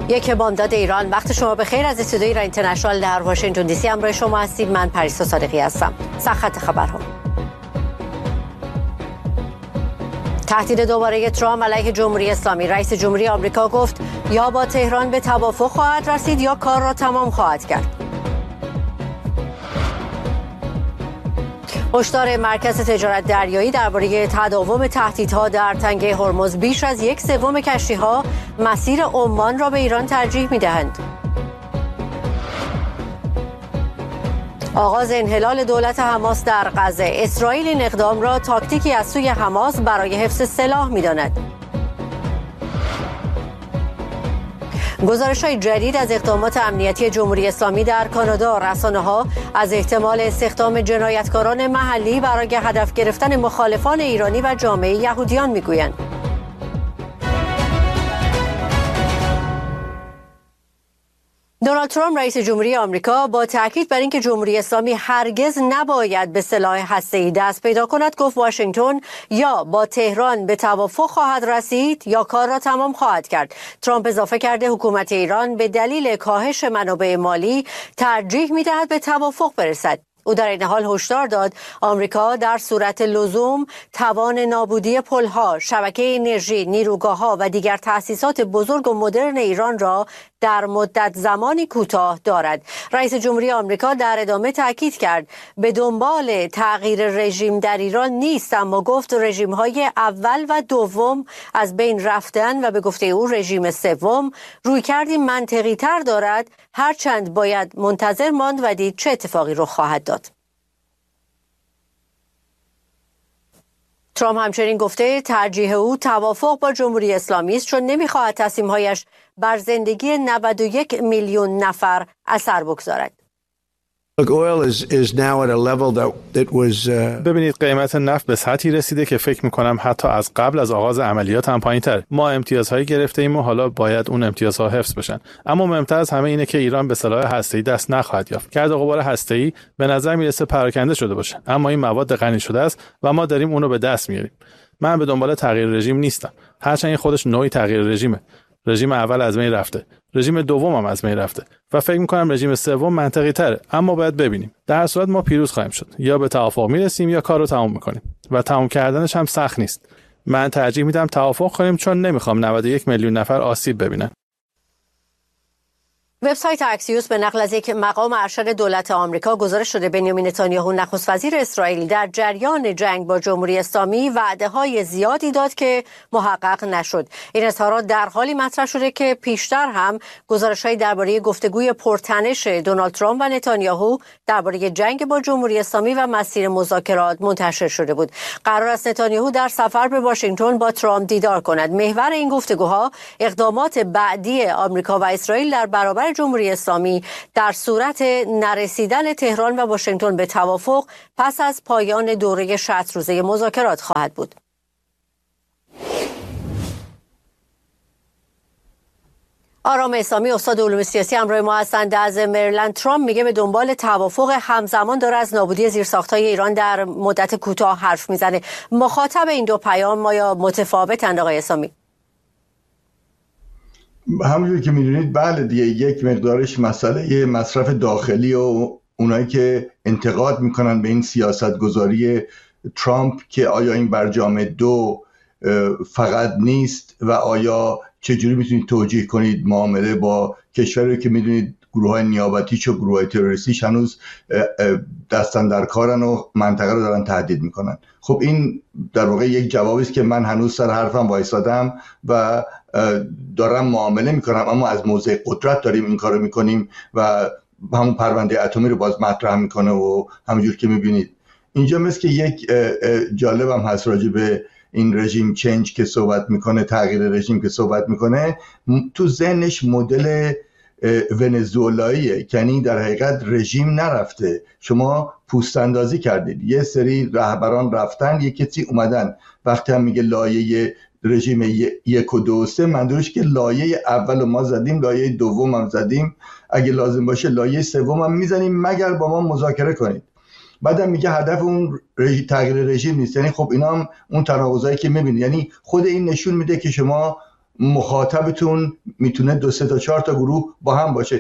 یک بامداد ایران. وقت شما بخیر. از استودیوی ایران اینترنشنال در واشنگتن دی سی همراه شما هستید. من پریسا صادقی هستم. سرخط خبرها. تهدید دوباره ترامپ علیه جمهوری اسلامی. رئیس جمهوری آمریکا گفت یا با تهران به توافق خواهد رسید یا کار را تمام خواهد کرد. هشدار مرکز تجارت دریایی درباره تداوم تهدیدها در تنگه هرمز. بیش از 1/3 کشتی‌ها مسیر عمان را به ایران ترجیح می‌دهند. آغاز انحلال دولت حماس در غزه. اسرائیل این اقدام را تاکتیکی از سوی حماس برای حفظ سلاح می‌داند. گزارش‌های جدید از اقدامات امنیتی جمهوری اسلامی در کانادا. رسانه‌ها از احتمال استخدام جنایتکاران محلی برای هدف گرفتن مخالفان ایرانی و جامعه یهودیان می‌گویند. دونالد ترامپ رئیس جمهوری آمریکا با تاکید بر اینکه جمهوری اسلامی هرگز نباید به سلاح هسته‌ای دست پیدا کند گفت واشنگتن یا با تهران به توافق خواهد رسید یا کار را تمام خواهد کرد. ترامپ اضافه کرده حکومت ایران به دلیل کاهش منابع مالی ترجیح می‌دهد به توافق برسد. او در این حال هشدار داد آمریکا در صورت لزوم توان نابودی پل‌ها، شبکه انرژی، نیروگاه‌ها و دیگر تأسیسات بزرگ و مدرن ایران را در مدت زمانی کوتاه دارد. رئیس جمهوری آمریکا در ادامه تاکید کرد به دنبال تغییر رژیم در ایران نیست، اما گفت رژیم‌های اول و دوم از بین رفتن و به گفته او رژیم سوم رویکردی منطقی‌تر دارد، هرچند باید منتظر ماند و دید چه اتفاقی رخ خواهد داد. ترامپ همچنین گفته ترجیح او توافق با جمهوری اسلامی است چون نمی‌خواهد تصمیم‌هایش بر زندگی 91 میلیون نفر اثر بگذارد. ببینید قیمت نفت به سطحی رسیده که فکر می‌کنم حتی از قبل از آغاز عملیات هم پایین‌تر. ما امتیازهایی گرفته ایم و حالا باید اون امتیازها حفظ بشن. اما مهمتر از همه اینه که ایران به سلاح هسته‌ای دست نخواهد یافت. گرد و غبار هسته‌ای به نظر میرسه پراکنده شده باشه، اما این مواد غنی شده است و ما داریم اونو به دست میاریم. من به دنبال تغییر رژیم نیستم، هرچند این خودش نوعی تغییر رژیمه. رژیم اول از بین رفته، رژیم دوم هم از بین رفته و فکر می‌کنم رژیم سوم منطقی تره، اما باید ببینیم. در هر صورت ما پیروز خواهیم شد، یا به توافق میرسیم یا کار رو تمام می‌کنیم و تمام کردنش هم سخت نیست. من ترجیح میدم توافق کنیم چون نمی‌خوام 91 میلیون نفر آسیب ببینن. وبسایت اکسیوس به نقل از یک مقام ارشد دولت آمریکا گزارش شده بنیامین نتانیاهو نخست وزیر اسرائیل در جریان جنگ با جمهوری اسلامی وعده‌های زیادی داد که محقق نشد. این اظهارات در حالی مطرح شده که پیشتر هم گزارش‌هایی درباره گفتگوی پرتنش دونالد ترامپ و نتانیاهو درباره جنگ با جمهوری اسلامی و مسیر مذاکرات منتشر شده بود. قرار است نتانیاهو در سفر به واشنگتن با ترامپ دیدار کند. محور این گفتگوها اقدامات بعدی آمریکا و اسرائیل در برابر جمهوری اسلامی در صورت نرسیدن تهران و واشنگتن به توافق پس از پایان دوره 60 روزه مذاکرات خواهد بود. آرام اسلامی استاد علوم سیاسی همراه ما هستند از مریلند. ترامپ میگه به دنبال توافق، همزمان داره از نابودی زیرساخت‌های ایران در مدت کوتاه حرف میزنه. مخاطب این دو پیام یا متفاوتند آقای اسلامی؟ همونجوری که میدونید بله دیگه، یک مقدارش مسئله مصرف داخلی و اونایی که انتقاد میکنن به این سیاست گذاری ترامپ که آیا این برجام 2 فقط نیست و آیا چجوری میتونید توجیه کنید معامله با کشوری که میدونید گروه‌های نیابتیش و گروه‌های تروریستیش هنوز دستن در کارن و منطقه رو دارن تهدید میکنن. خب این در واقع یک جوابی است که من هنوز سر حرفم وایسادم و دارم معامله میکنم، اما از موضع قدرت داریم این کارو میکنیم و همون پرونده اتمی رو باز مطرح میکنه و همونجور که میبینید اینجا مثل که یک جالبم هست راجع به این رژیم چنج که صحبت میکنه، تغییر رژیم که صحبت میکنه، تو ذهنش مدل ونزوئلاییه، یعنی در حقیقت رژیم نرفته، شما پوست اندازی کردید، یه سری رهبران رفتن، یه کسی اومدن. وقتی هم میگه لایه رژیم 1 و 2 و 3 منظورش که لایه اول ما زدیم، لایه دوم هم زدیم، اگه لازم باشه لایه سوم هم میزنیم مگر با ما مذاکره کنید. بعدم میگه هدف اون تغییر رژیم نیست. یعنی خب اینا هم اون تناقضایی که میبینید، یعنی خود این نشون میده که شما مخاطبتون میتونه 2 3 تا 4 تا گروه با هم باشه.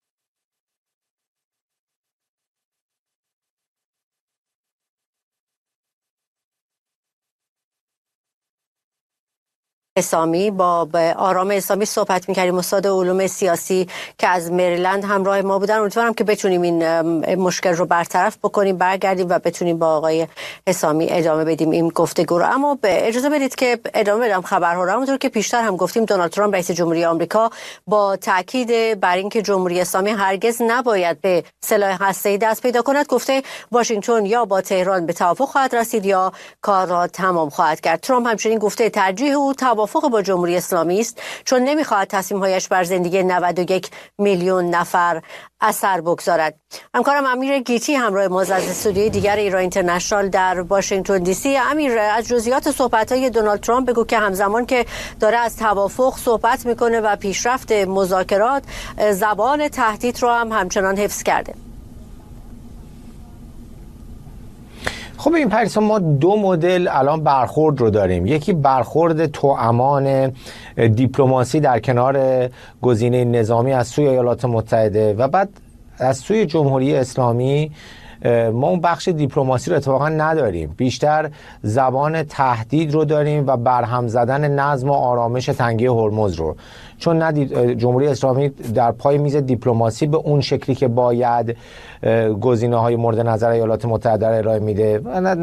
اسلامی با آرام اسلامی صحبت می‌کردیم، استاد علوم سیاسی که از مریلند همراه ما بودن. امیدوارم که بتونیم این مشکل رو برطرف بکنیم، برگردیم و بتونیم با آقای اسلامی ادامه بدیم این گفتگو رو. اما اجازه بدید که ادامه بدم خبرها رو. همونطور که پیشتر هم گفتیم، دونالد ترامپ رئیس جمهوری آمریکا با تاکید بر اینکه جمهوری اسلامی هرگز نباید به سلاح هسته‌ای دست پیدا کند، گفته واشنگتن یا با تهران به توافق خواهد رسید یا کار را تمام خواهد کرد. ترامپ همچنین گفته ترجیح او توافق با جمهوری اسلامی است، چون نمیخواهد تصمیم‌هایش بر زندگی 91 میلیون نفر اثر بگذارد. همکارم امیر گیتی همراه ما از استودیوی دیگر ایران اینترنشنال در واشنگتن دی سی. امیر، از جزئیات صحبت‌های دونالد ترامپ بگو که همزمان که داره از توافق صحبت میکنه و پیشرفت مذاکرات، زبان تهدید رو هم همچنان حفظ کرده. خب این پریسا، ما 2 مدل الان برخورد رو داریم. یکی برخورد توامان دیپلماسی در کنار گزینه نظامی از سوی ایالات متحده و بعد از سوی جمهوری اسلامی ما اون بخش دیپلماسی رو اتفاقا نداریم، بیشتر زبان تهدید رو داریم و برهم زدن نظم و آرامش تنگه هرمز رو، چون جمهوری اسلامی در پای میز دیپلماسی به اون شکلی که باید گزینه‌های مورد نظر ایالات متحده رو ارائه میده،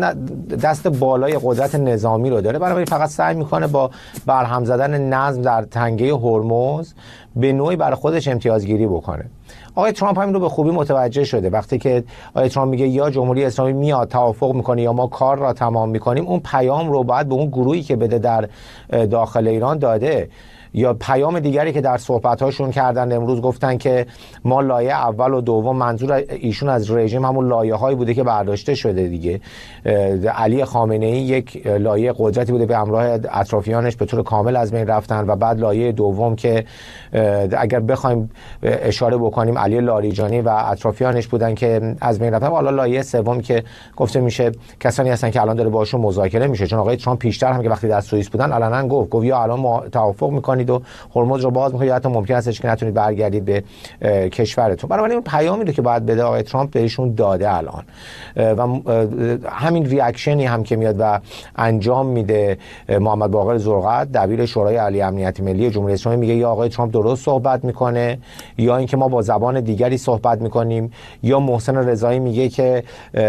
دست بالای قدرت نظامی رو داره، بنابراین فقط سعی میکنه با برهم زدن نظم در تنگه هرمز به نوعی برای خودش امتیازگیری بکنه. آقای ترامپ همین رو به خوبی متوجه شده. وقتی که آقای ترامپ میگه یا جمهوری اسلامی میاد توافق میکنه یا ما کار را تمام میکنیم، اون پیام رو باید به اون گروهی که بده در داخل ایران داده. یا پیام دیگری که در صحبت‌هاشون کردن امروز، گفتن که ما لایه اول و دوم، منظور ایشون از رژیم همون لایه‌هایی بوده که برداشته شده دیگه. علی خامنه‌ای یک لایه قدرتی بوده به همراه اطرافیانش به طور کامل از بین رفتن و بعد لایه دوم که اگر بخوایم اشاره بکنیم علی لاریجانی و اطرافیانش بودن که از بین رفتن. حالا لایه سوم که گفته میشه کسانی هستن که الان داره باشون مذاکره میشه، چون آقای ترامپ پیشتر هم که وقتی در سوئیس بودن علنا گفت یا الان ما توافق میکنید و هرمز رو باز میکنید یا حتی ممکن است که نتونید برگردید به کشورتون. بنابراین اون پیامی رو که باید بده آقای ترامپ بهشون داده الان و همین ریاکشنی هم که میاد و انجام میده. محمد باقر زرقت دبیر شورای عالی امنیت ملی جمهوری اسلامی میگه یا آقای ترامپ درست صحبت میکنه یا اینکه ما با زبان دیگری صحبت میکنیم، یا محسن رضایی میگه که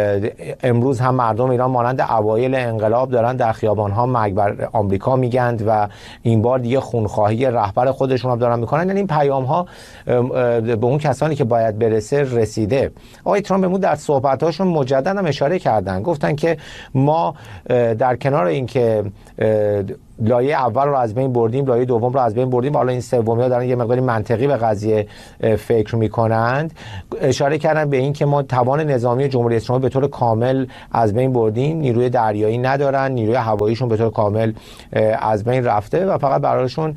امروز هم مردم ایران مانند اوایل انقلاب دارن در خیابان‌ها مرگ بر آمریکا میگند و این بار دیگه خونخواهی رهبر خودشون هم دارن میکنن. یعنی این پیام‌ها به اون کسانی که باید برسه رسیده. آقای ترامپ بهمون در صحبت‌هاشون مجددا هم اشاره کردن، گفتن که ما در کنار اینکه لایه اول رو از بین بردیم، لایه دوم رو از بین بردیم، حالا این سومی‌ها دارن یه مقداری منطقی به قضیه فکر میکنند. اشاره کردن به این که ما توان نظامی جمهوری اسلامی به طور کامل از بین بردیم، نیروی دریایی ندارن، نیروی هواییشون به طور کامل از بین رفته و فقط برایشون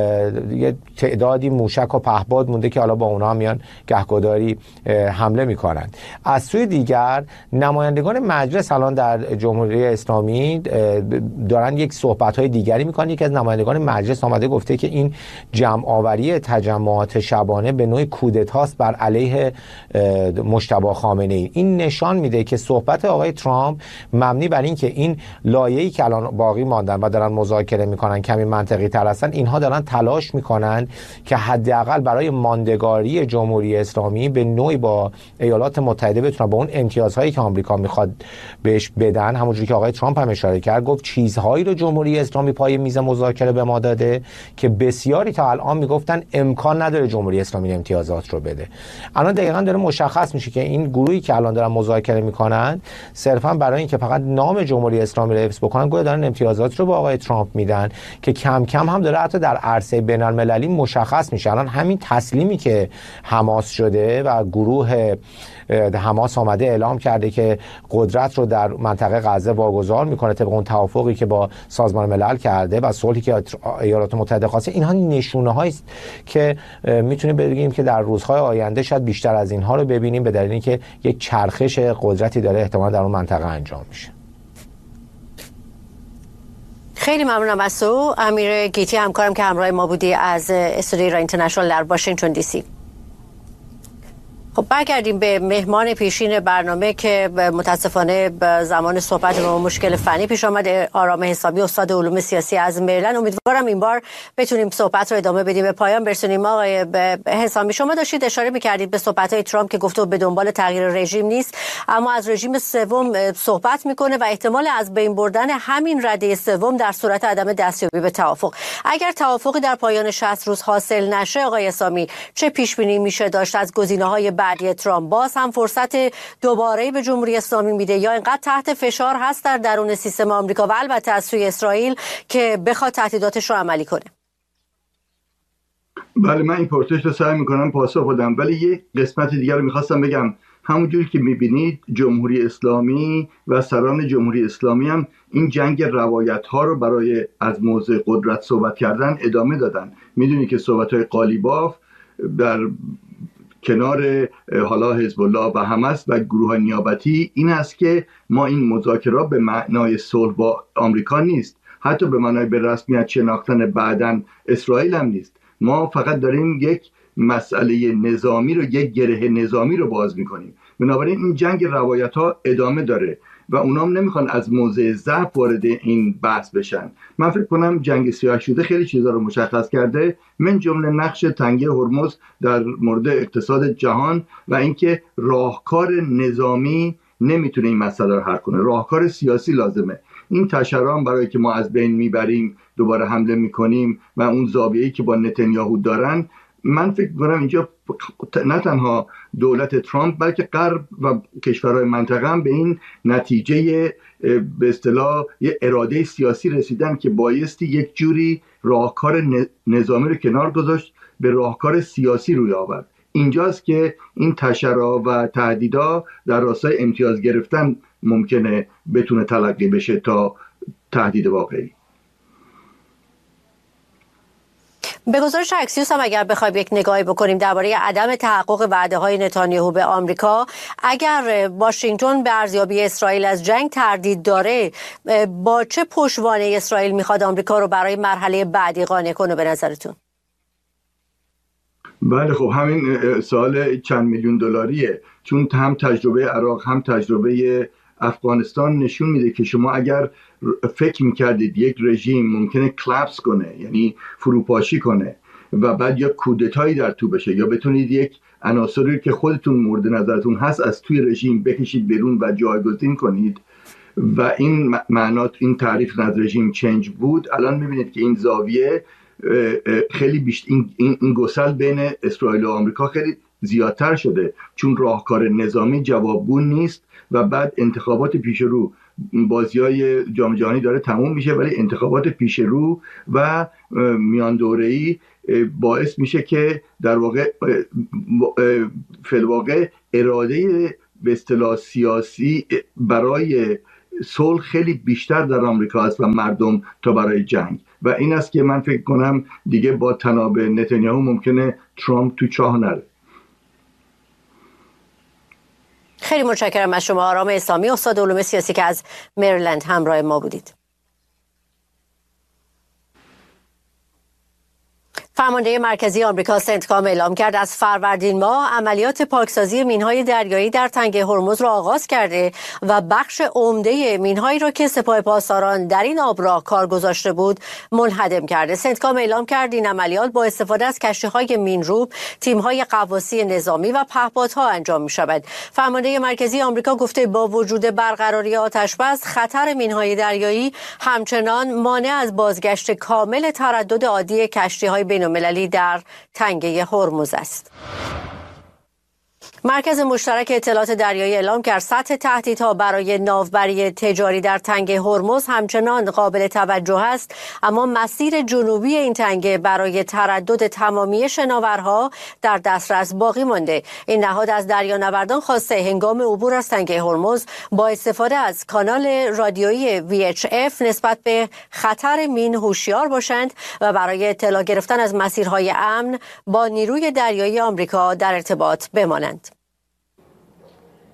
یه تعدادی موشک و پهپاد مونده که حالا با اونها میان گهگداری حمله میکنند. از سوی دیگر نمایندگان مجلس الان در جمهوری اسلامی دارن یک صحبت‌های دیگری میکنن. یکی از نمایندگان مجلس آمده گفته که این جمع آوری تجمعات شبانه به نوعی کودتاست بر علیه مجتبی خامنه‌ای. این نشان میده که صحبت آقای ترامپ مبنی بر این که این لایه‌ای که الان باقی ماندن و دارن مذاکره میکنن کمی منطقی تر هستن، اینها دارن تلاش میکنن که حداقل برای ماندگاری جمهوری اسلامی به نوعی با ایالات متحده بتونن با اون امتیازهایی که آمریکا میخواد بهش بدن، همونجوری که آقای ترامپ هم اشاره کرد، گفت چیزهایی رو جمهوری اسلامی پای میز مذاکره به ما داده که بسیاری تا الان میگفتن امکان نداره جمهوری اسلامی امتیازات رو بده. الان دقیقاً داره مشخص میشه که این گروهی که الان دارن مذاکره میکنن صرفا برای اینکه فقط نام جمهوری اسلامی رو حفظ بکنن، گویا دارن امتیازات رو به آقای ترامپ میدن که کم کم هم داره حتی در عرصه بین‌المللی مشخص میشه. الان همین تسلیمی که حماس شده و گروه حماس آمده اعلام کرده که قدرت رو در منطقه غزه واگذار میکنه طبق اون توافقی که با سازمان ملل کرده و صلحی که ایالات متحده خواسته، اینها نشونه هایی است که میتونیم بگیم که در روزهای آینده شاید بیشتر از اینها رو ببینیم، به دلیل اینکه یک چرخش قدرتی داره احتمال در اون منطقه انجام میشه. خیلی ممنونم از تو امیر گیتی، همکارم که همراه ما بودی از استودیو ایران اینترنشنال در واشنگتن دی سی. خب برگردیم به مهمان پیشین برنامه که متاسفانه به زمان صحبت با مشکل فنی پیش آمد. آرام حسابی، استاد علوم سیاسی از مریلند. امیدوارم این بار بتونیم صحبت رو ادامه بدیم، به پایان برسونیم. آقای حسابی، شما داشتید اشاره می‌کردید به صحبت‌های ترامپ که گفته به دنبال تغییر رژیم نیست، اما از رژیم سوم صحبت میکنه و احتمال از بین بردن همین رده سوم در صورت عدم دستیابی به توافق. اگر توافقی در پایان 60 روز حاصل نشه، آقای حسابی، چه پیش‌بینی میشه داشت از گزینه‌های بعدی ترامپ؟ باز هم فرصت دوباره به جمهوری اسلامی میده یا اینقدر تحت فشار هست در درون سیستم آمریکا و البته از سوی اسرائیل که بخواد تهدیداتش رو عملی کنه؟ بله، من این پرسش رو سعی میکنم پاسخ بدم، ولی یه قسمت دیگر رو میخواستم بگم. همونجوری که میبینید جمهوری اسلامی و سران جمهوری اسلامی هم این جنگ روایت ها رو برای از موضع قدرت صحبت کردن ادامه دادن. میدونید که صحبت های قالیباف در کنار حالا حزب الله و حماس و گروه نیابتی این است که ما این مذاکرات به معنای صلح با آمریکا نیست، حتی به معنای به رسمیت شناختن بعداً اسرائیل هم نیست. ما فقط داریم یک مسئله نظامی رو، یک گره نظامی رو باز میکنیم. بنابراین این جنگ روایت ها ادامه داره و اونام نمیخوان از موضع ضعف وارد این بحث بشن. من فکر کنم جنگ سیاه شده خیلی چیزا رو مشخص کرده، من جمله نقش تنگه هرمز در مورد اقتصاد جهان و اینکه راهکار نظامی نمیتونه این مسئله رو حل کنه، راهکار سیاسی لازمه. این تشرام برای که ما از بین میبریم، دوباره حمله میکنیم و اون زاویه‌ای که با نتانیاهو دارن، من فکر می‌کنم اینجا نه تنها دولت ترامپ بلکه غرب و کشورهای منطقه هم به این نتیجه به اصطلاح یه اراده سیاسی رسیدن که بایستی یک جوری راهکار نظامی رو کنار گذاشت، به راهکار سیاسی روی آورد. اینجاست که این تشرا و تهدیدا در راستای امتیاز گرفتن ممکنه بتونه تلقی بشه تا تهدید واقعی. به گزارش اکسیوس هم اگر بخوایم یک نگاهی بکنیم درباره عدم تحقق وعده‌های نتانیاهو به آمریکا، اگر واشنگتن به ارزیابی اسرائیل از جنگ تردید داره، با چه پشتوانه اسرائیل میخواد آمریکا رو برای مرحله بعدی قانع کنه به نظرتون؟ بله، خب همین سوال چند میلیون دلاریه، چون هم تجربه عراق هم تجربه افغانستان نشون میده که شما اگر فکر میکردید یک رژیم ممکنه کلپس کنه، یعنی فروپاشی کنه و بعد یا کودتایی در تو بشه، یا بتونید یک عناصری که خودتون مورد نظرتون هست از توی رژیم بکشید بیرون و جایگزین کنید و این معنات این تعریف از رژیم چنج بود، الان میبینید که این زاویه خیلی بیشتر، این گسل بین اسرائیل و آمریکا خیلی زیادتر شده، چون راهکار نظامی جوابگو نیست و بعد انتخابات پیش رو، بازی‌های جام جهانی داره تموم میشه، ولی انتخابات پیش رو و میان دوره‌ای باعث میشه که در واقع فی‌الواقع اراده به اصطلاح سیاسی برای صلح خیلی بیشتر در آمریکا است و مردم تا برای جنگ، و این است که من فکر کنم دیگه با تناب نتانیاهو ممکنه ترامپ تو چاه نره. خیلی متشکرم از شما آرام اسلامی، استاد علوم سیاسی که از مریلند همراه ما بودید. فرمانده مرکزی آمریکا سنتکام اعلام کرد از فروردین ماه عملیات پاکسازی مین‌های دریایی در تنگه هرمز را آغاز کرده و بخش عمده مین‌هایی را که سپاه پاسداران در این آبراه کار گذاشته بود منهدم کرده. سنتکام اعلام کرد این عملیات با استفاده از کشتی‌های مین‌روب، تیم‌های غواصی نظامی و پهپادها انجام می‌شود. فرمانده مرکزی آمریکا گفته با وجود برقراری آتش‌بس، خطر مین‌های دریایی همچنان مانع از بازگشت کامل تردد عادی کشتی‌های بین‌المللی در تنگه هرمز است. مرکز مشترک اطلاعات دریایی اعلام کرد سطح تهدیدها برای ناوبری تجاری در تنگه هرمز همچنان قابل توجه است، اما مسیر جنوبی این تنگه برای تردد تمامی شناورها در دسترس باقی مانده. این نهاد از دریانوردان خواسته هنگام عبور از تنگه هرمز با استفاده از کانال رادیویی VHF نسبت به خطر مین هوشیار باشند و برای اطلاع گرفتن از مسیرهای امن با نیروی دریایی آمریکا در ارتباط بمانند.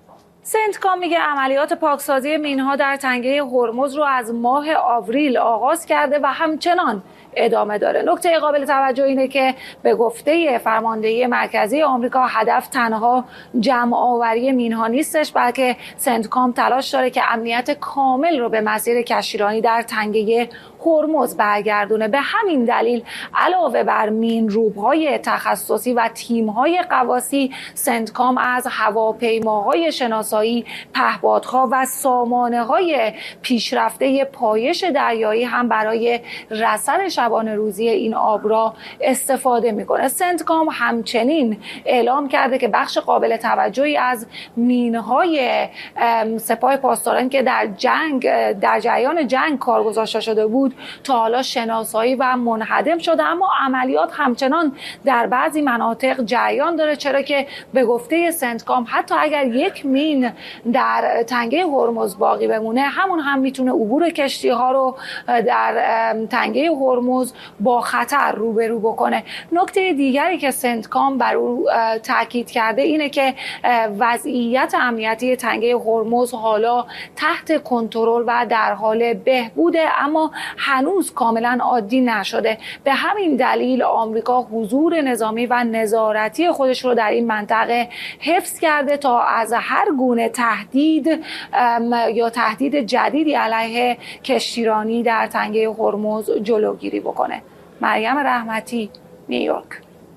سنتکام میگه عملیات پاکسازی مینها در تنگه هرمز رو از ماه آوریل آغاز کرده و همچنان ادامه داره. نکته قابل توجه اینه که به گفته فرماندهی مرکزی آمریکا هدف تنها جمع آوری مینها نیستش، بلکه سنتکام تلاش داره که امنیت کامل رو به مسیر کشتیرانی در تنگه هرمز برگردونه. به همین دلیل علاوه بر مینروب‌های تخصصی و تیم‌های غواصی، سنتکام از هواپیماهای شناسایی، پهپادها و سامانه‌های پیشرفته پایش دریایی هم برای رصد شبانه روزی این آبراه استفاده میکنه. سنتکام همچنین اعلام کرده که بخش قابل توجهی از مین‌های سپاه پاسداران که در جریان جنگ کار گذاشته شده بود تا حالا شناسایی و منهدم شده، اما عملیات همچنان در بعضی مناطق جریان داره، چرا که به گفته سنتکام حتی اگر یک مین در تنگه هرمز باقی بمونه، همون هم میتونه عبور کشتی ها رو در تنگه هرمز با خطر روبرو بکنه. نکته دیگری که سنتکام بر او تاکید کرده اینه که وضعیت امنیتی تنگه هرمز حالا تحت کنترل و در حال بهبوده، اما هنوز کاملا عادی نشده. به همین دلیل آمریکا حضور نظامی و نظارتی خودش رو در این منطقه حفظ کرده تا از هر گونه تهدید یا تهدید جدیدی علیه کشتیرانی در تنگه هرمز جلوگیری بکنه. مریم رحمتی، نیویورک.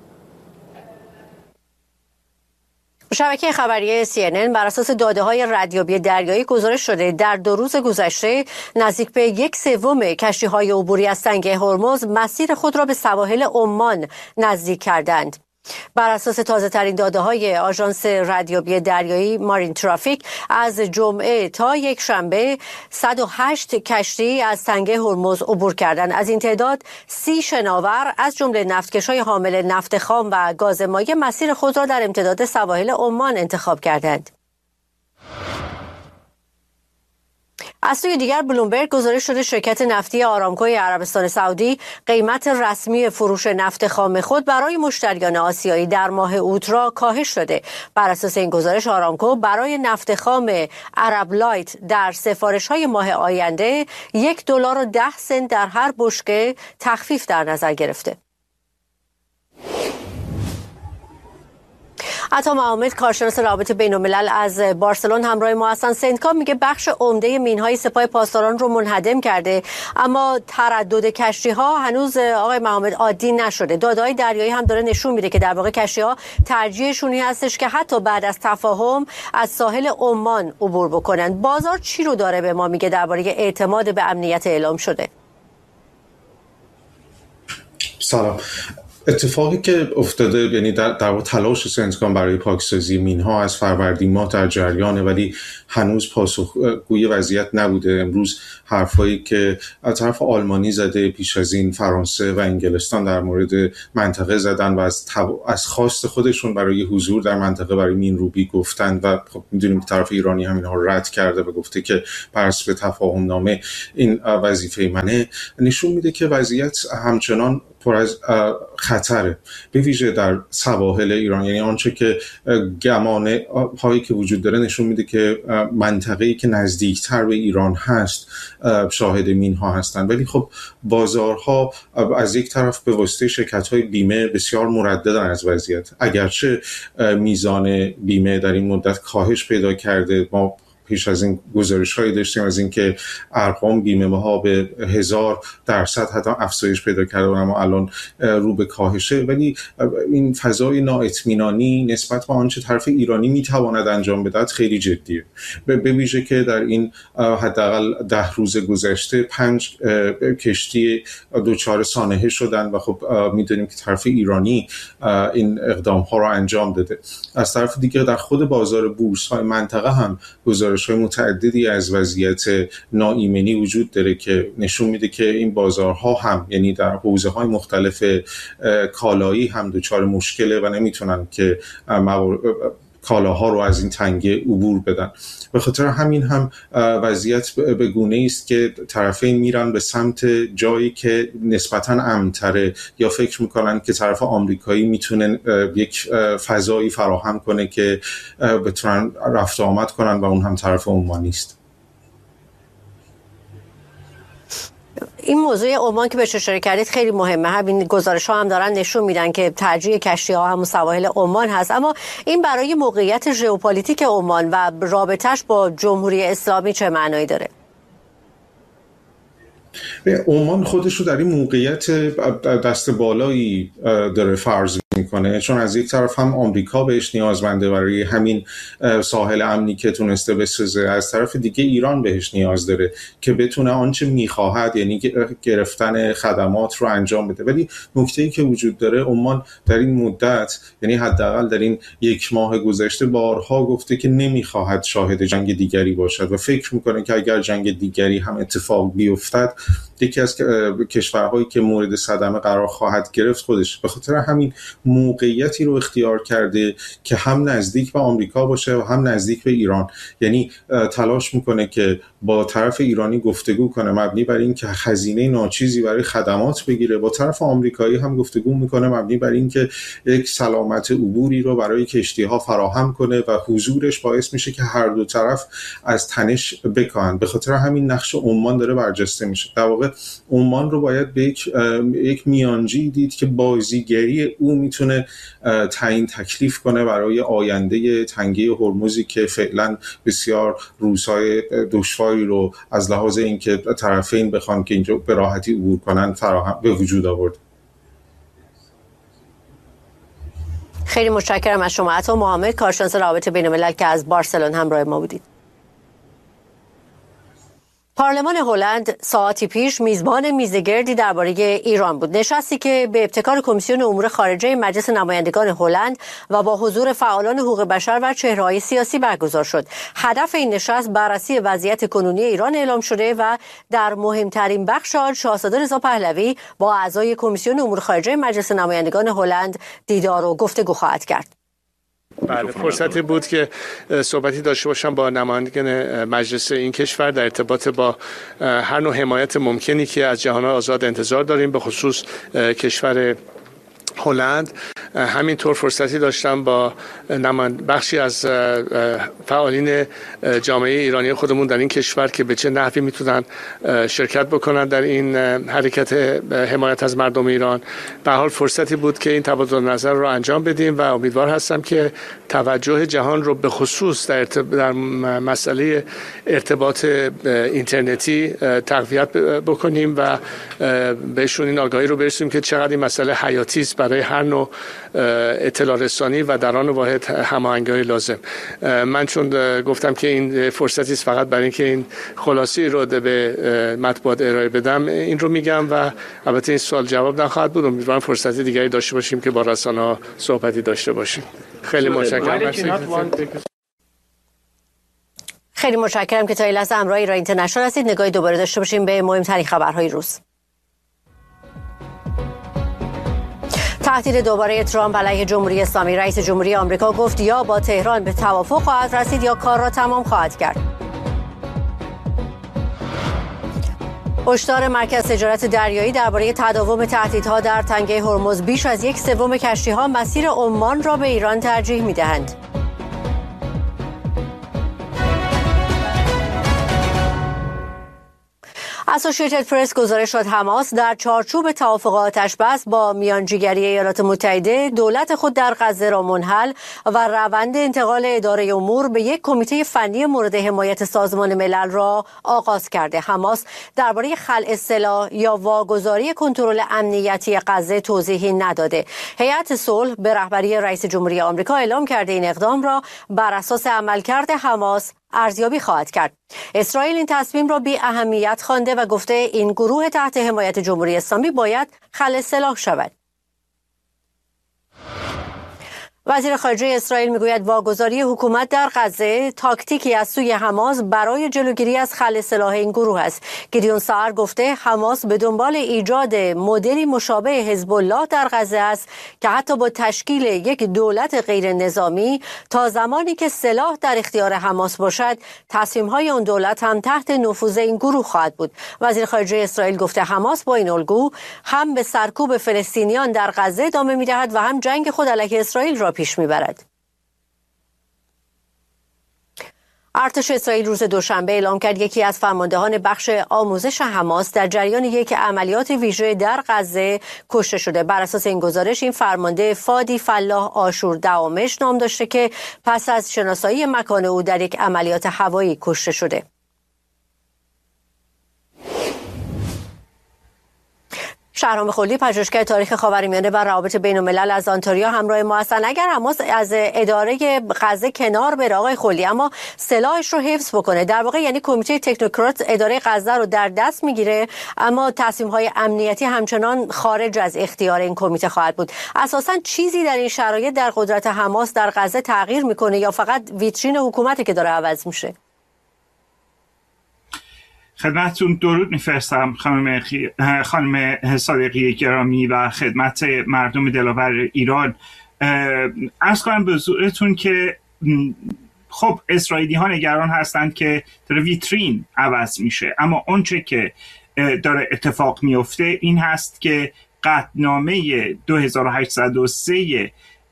شبکه خبری CNN بر اساس داده‌های ردیابی دریایی گزارش شده در 2 روز گذشته نزدیک به 1/3 کشتی‌های عبوری از تنگه هرمز مسیر خود را به سواحل عمان نزدیک کردند. بر اساس تازه‌ترین داده‌های آژانس ردیابی دریایی مارین ترافیک، از جمعه تا یک شنبه 108 کشتی از تنگه هرمز عبور کردند. از این تعداد 30 شناور از جمله نفتکش‌های حامل نفت خام و گاز مایع مسیر خود را در امتداد سواحل عمان انتخاب کردند. از سوی دیگر بلومبرگ گزارش شده شرکت نفتی آرامکوی عربستان سعودی قیمت رسمی فروش نفت خام خود برای مشتریان آسیایی در ماه اوت را کاهش داده. بر اساس این گزارش آرامکو برای نفت خام عرب لایت در سفارش‌های ماه آینده $1.10 در هر بشکه تخفیف در نظر گرفته. عطا محمد، کارشناس روابط بین‌الملل از بارسلون همراه ما هستند. سنتکام میگه بخش عمده مین‌های سپاه پاسداران رو منهدم کرده، اما تردد کشتی‌ها هنوز آقای محمد عادی نشده. داده‌های دریایی هم داره نشون میده که در واقع کشتی‌ها ترجیحشون هستش که حتی بعد از تفاهم از ساحل عمان عبور بکنن. بازار چی رو داره به ما میگه درباره اعتماد به امنیت اعلام شده؟ سلام. اتفاقی که افتاده، یعنی در واقع تلاش سنتکام برای پاکسازی مینها از فروردین ماه در جریانه، ولی هنوز پاسخگوی وضعیت نبوده. امروز حرفایی که از طرف آلمانی زده، پیش از این فرانسه و انگلستان در مورد منطقه زدن و از خواست خودشون برای حضور در منطقه برای مینروبی گفتن و خب میدونیم که طرف ایرانی هم اینها رد کرده و گفته که بر اساس تفاهم نامه این وظیفه منه. نشون میده که وضعیت همچنان پر از خطره، به ویژه در سواحل ایران. یعنی آنچه که گمان هایی که وجود داره نشون میده که منطقه‌ای که نزدیکتر به ایران هست شاهد مین‌ها هستند، ولی خب بازارها از یک طرف به واسطه شرکت‌های بیمه بسیار مرددن از وضعیت. اگرچه میزان بیمه در این مدت کاهش پیدا کرده، ما پیش از این گزارش‌هایی داشتیم از اینکه ارقام بیمه‌ها به 1000% حتی افزایش پیدا کرده و اما الان رو به کاهشه، ولی این فضای نااطمینانی نسبت به آنچه طرف ایرانی میتواند انجام بدهد خیلی جدیه. به ویژه که در این حداقل 10 روز گذشته 5 کشتی دچار سانحه شدن و خب میدونیم که طرف ایرانی این اقدام‌ها را انجام داده. از طرف دیگه در خود بازار بورس‌های منطقه هم گزارش‌های متعددی از وضعیت ناایمنی وجود داره که نشون میده که این بازارها هم، یعنی در حوزه‌های مختلف کالایی هم دچار مشکله و نمیتونن که کالاها رو از این تنگه عبور بدن. به خاطر همین هم وضعیت به گونه‌ای است که طرفین میرن به سمت جایی که نسبتاً امن‌تره یا فکر میکنن که طرف آمریکایی میتونه یک فضایی فراهم کنه که بتونن رفت آمد کنن و اون هم طرف عمانی است. این موضوع عمان که بهش اشاره کردید خیلی مهمه. همین گزارش‌ها هم دارن نشون میدن که ترجیح کشتی‌ها همون سواحل عمان هست، اما این برای موقعیت ژئوپلیتیک عمان و رابطه‌اش با جمهوری اسلامی چه معنایی داره؟ عمان خودش رو در این موقعیت دست بالایی داره فرض میکنه، چون از یک طرف هم آمریکا بهش نیازمنده برای همین ساحل امنی که تونسته بسازه، از طرف دیگه ایران بهش نیاز داره که بتونه آنچه میخواهد یعنی گرفتن خدمات رو انجام بده. ولی نکته‌ای که وجود داره، عمان در این مدت یعنی حداقل در این یک ماه گذشته بارها گفته که نمیخواهد شاهد جنگ دیگری باشد و فکر میکنه که اگر جنگ دیگری هم اتفاق بیفتد یکی از کشورهایی که مورد صدمه قرار خواهد گرفت خودش. به خاطر همین موقعیتی رو اختیار کرده که هم نزدیک به آمریکا باشه و هم نزدیک به ایران. یعنی تلاش میکنه که با طرف ایرانی گفتگو کنه مبنی بر این که خزینه ناچیزی برای خدمات بگیره، با طرف آمریکایی هم گفتگو میکنه مبنی بر این که یک سلامت عبوری رو برای کشتی‌ها فراهم کنه و حضورش باعث میشه که هر دو طرف از تنش بکاهن. به خاطر همین نقش عمان داره برجسته میشه. در واقع عمان رو باید به یک میانجی دید که بازیگری او میتونه تعیین تکلیف کنه برای آینده تنگه هرمزی که فعلا بسیار روزهای دشواری رو از لحاظ اینکه طرفین بخوان که اینجا به راحتی عبور کنن فراهم به وجود آورد. خیلی متشکرم از شما عطا محمد، کارشناس روابط بین‌الملل که از بارسلون همراه ما بودید. پارلمان هلند ساعتی پیش میزبان میزگردی درباره ایران بود، نشستی که به ابتکار کمیسیون امور خارجه مجلس نمایندگان هلند و با حضور فعالان حقوق بشر و چهره‌های سیاسی برگزار شد. هدف این نشست بررسی وضعیت کنونی ایران اعلام شده و در مهمترین بخش آن شاهزاده رضا پهلوی با اعضای کمیسیون امور خارجه مجلس نمایندگان هلند دیدار و گفتگو خواهد کرد. بله، فرصتی بود که صحبتی داشته باشم با نمایندگان مجلس این کشور در ارتباط با هر نوع حمایت ممکنی که از جهان آزاد انتظار داریم، به خصوص کشور هلند. همینطور فرصتی داشتم با بخشی از فعالین جامعه ایرانی خودمون در این کشور که به چه نحوی میتونن شرکت بکنن در این حرکت حمایت از مردم ایران. به حال فرصتی بود که این تبادل نظر رو انجام بدیم و امیدوار هستم که توجه جهان رو به خصوص در مسئله ارتباط اینترنتی تقویت بکنیم و بهشون این آگاهی رو برسونیم که چقدر این مسئله حیاتی است برای هر نوع اطلاع رسانی و در آن واحد هماهنگی لازم. من چون گفتم که این فرصتی است فقط برای اینکه این خلاصی رو به مطبوعات ارائه بدم، این رو میگم و البته این سوال جواب نخواهد بود. امیدوارم فرصتی دیگری داشته باشیم که با رسانه‌ها صحبتی داشته باشیم. خیلی متشکرم. خیلی متشکرم که تا این لحظه همراه ایران اینترنشنال هستید. نگاهی دوباره داشته باشیم به مهمترین خبرهای روز. تهدید دوباره ترامپ علیه جمهوری اسلامی. رئیس جمهوری آمریکا گفت یا با تهران به توافق خواهد رسید یا کار را تمام خواهد کرد. هشدار مرکز تجارت دریایی درباره تداوم تهدیدها در تنگه هرمز. بیش از 1/3 کشتی‌ها مسیر عمان را به ایران ترجیح می‌دهند. اسوسییتد پرس گزارش داد حماس در چارچوب توافق آتش‌بس با میانجیگری ایالات متحده دولت خود در غزه را منحل و روند انتقال اداره امور به یک کمیته فنی مورد حمایت سازمان ملل را آغاز کرده. حماس درباره خلع سلاح یا واگذاری کنترل امنیتی غزه توضیحی نداده. هیئت صلح به رهبری رئیس جمهوری آمریکا اعلام کرده این اقدام را بر اساس عملکرد حماس ارزیابی خواهد کرد. اسرائیل این تصمیم را بی اهمیت خوانده و گفته این گروه تحت حمایت جمهوری اسلامی باید خلع سلاح شود. وزیر خارجه اسرائیل میگوید واگذاری حکومت در غزه تاکتیکی از سوی حماس برای جلوگیری از خلع سلاح این گروه است. گیدیون ساعر گفته حماس به دنبال ایجاد مدلی مشابه حزب الله در غزه است که حتی با تشکیل یک دولت غیر نظامی تا زمانی که سلاح در اختیار حماس باشد تصمیم‌های اون دولت هم تحت نفوذ این گروه خواهد بود. وزیر خارجه اسرائیل گفته حماس با این الگو هم به سرکوب فلسطینیان در غزه ادامه می‌دهد و هم جنگ خود علیه اسرائیل را پیش میبرد. ارتش اسرائیل روز دوشنبه اعلام کرد یکی از فرماندهان بخش آموزش حماس در جریان یک عملیات ویژه در غزه کشته شده. بر اساس این گزارش این فرمانده فادی فلاح آشور دعامش نام داشته که پس از شناسایی مکان او در یک عملیات هوایی کشته شده. شهرام خلدی، پژوهشگر تاریخ خاورمیانه و روابط بین‌الملل از آنتاریا همراه ما هستند. اگر حماس از اداره غزه کنار بره آقای خلدی اما سلاحش رو حفظ بکنه، در واقع یعنی کمیته تکنوکرات اداره غزه رو در دست میگیره اما تصمیم‌های امنیتی همچنان خارج از اختیار این کمیته خواهد بود. اساساً چیزی در این شرایط در قدرت حماس در غزه تغییر میکنه یا فقط ویترین حکومتی که داره عوض میشه؟ خدمتتون درود میفرستم خانم صادقی گرامی و خدمت مردم دلاور ایران. عرض کنم به حضورتون که خب اسرائیلی ها نگران هستند که ویترین عوض میشه، اما اونچه که داره اتفاق میفته این هست که قطعنامه 2803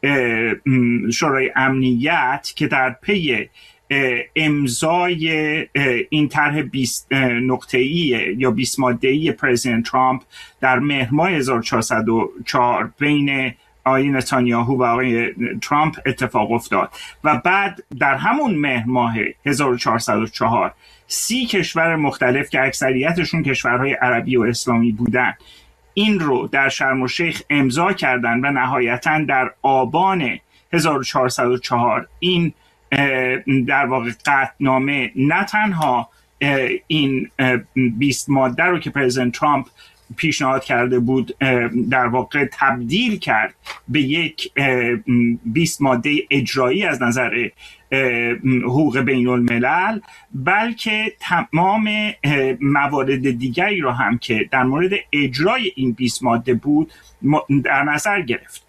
شورای امنیت که در پی امضای این طرح 20 نقطه‌ای یا 20 ماده‌ای پرزیدنت ترامپ در مهر ماه 1404 بین آقای نتانیاهو و آقای ترامپ اتفاق افتاد و بعد در همون مهر ماه 1404 30 کشور مختلف که اکثریتشون کشورهای عربی و اسلامی بودن این رو در شرم الشیخ امضا کردن و نهایتاً در آبان 1404 این در واقع قطعنامه نه تنها این 20 ماده رو که پرزیدنت ترامپ پیشنهاد کرده بود در واقع تبدیل کرد به یک 20 ماده اجرایی از نظر حقوق بین الملل، بلکه تمام موارد دیگری رو هم که در مورد اجرای این 20 ماده بود در نظر گرفت.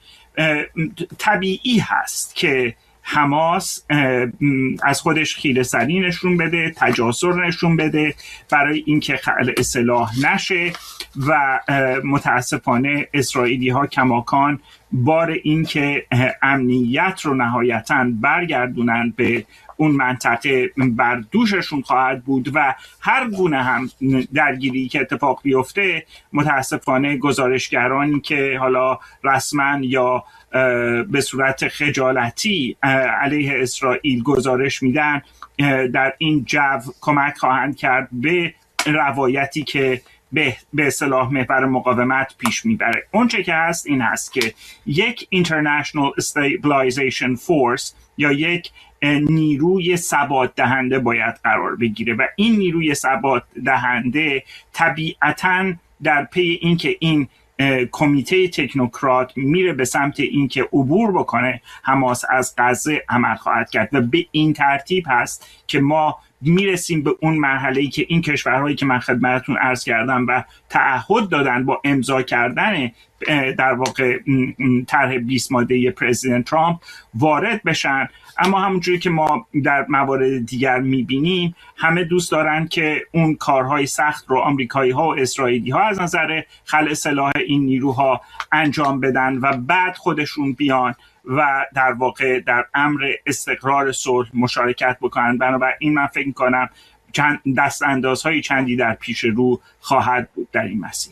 طبیعی هست که حماس از خودش خیره‌سری نشون بده، تجاسر نشون بده برای اینکه خلع سلاح نشه و متاسفانه اسرائیلی ها کماکان بار اینکه امنیت رو نهایتاً برگردونن به اون منطقه بر دوششون خواهد بود و هر گونه هم درگیری که اتفاق بیفته متاسفانه گزارشگرانی که حالا رسما یا به صورت خجالتی علیه اسرائیل گزارش میدن در این جو کمک خواهند کرد به روایتی که به اصطلاح محور مقاومت پیش میبره. اونچه که هست این هست که یک International Stabilization Force یا یک نیروی ثبات دهنده باید قرار بگیره و این نیروی ثبات دهنده طبیعتاً در پی اینکه این کمیته تکنوکرات میره به سمت اینکه عبور بکنه حماس از غزه عمل خواهد کرد و به این ترتیب هست که ما میرسیم به اون مرحله‌ای که این کشورهایی که من خدمتتون عرض کردم و تعهد دادن با امضا کردن در واقع طرح 20 ماده پرزیدنت ترامپ وارد بشن. اما همونجوری که ما در موارد دیگر میبینیم همه دوست دارن که اون کارهای سخت رو آمریکایی ها و اسرائیلی ها از نظر خلع سلاح این نیروها انجام بدن و بعد خودشون بیان و در واقع در امر استقرار صلح مشارکت بکنن. بنابراین من فکر میکنم دست اندازهای چندی در پیش رو خواهد بود در این مسیر.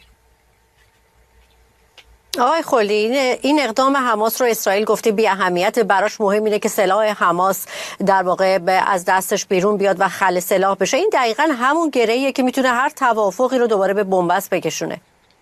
آقای خلدی، این اقدام حماس رو اسرائیل گفته بی اهمیت، براش مهم اینه که سلاح حماس در واقع از دستش بیرون بیاد و خلع سلاح بشه. این دقیقاً همون گره‌ایه که میتونه هر توافقی رو دوباره به بنبست بکشونه.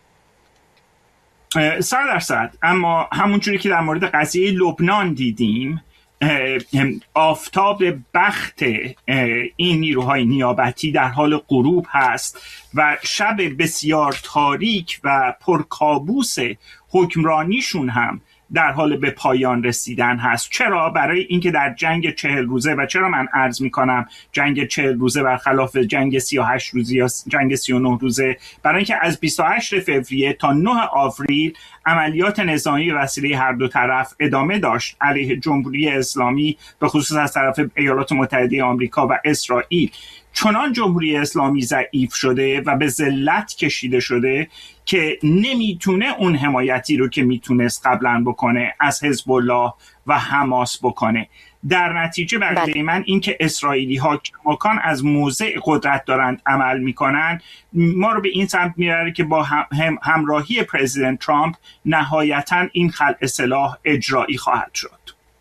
100%. اما همونجوری که در مورد قضیه لبنان دیدیم آفتاب بخت این نیروهای نیابتی در حال غروب هست و شب بسیار تاریک و پرکابوس حکمرانیشون هم در حال به پایان رسیدن هست. چرا؟ برای اینکه در جنگ 40 روزه، و چرا من عرض میکنم جنگ 40 روزه برخلاف جنگ 38 روزه یا جنگ 39 روزه، برای اینکه از 28 فوریه تا 9 آوریل عملیات نظامی به وسیله هر دو طرف ادامه داشت علیه جمهوری اسلامی، به خصوص از طرف ایالات متحده آمریکا و اسرائیل. چنان جمهوری اسلامی ضعیف شده و به ذلت کشیده شده که نمیتونه اون حمایتی رو که میتونست قبلا بکنه از حزب الله و حماس بکنه. در نتیجه بقیه من این که اسرائیلی ها کماکان از موضع قدرت دارند عمل میکنن، ما رو به این سمت میبره که با همراهی پرزیدنت ترامپ نهایتا این خلع سلاح اجرایی خواهد شد.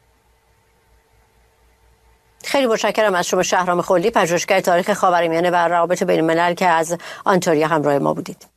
خیلی متشکرم از شما شهرام خلی، پژوهشگر تاریخ خاورمیانه و روابط بین الملل که از آنتاریا همراه ما بودید.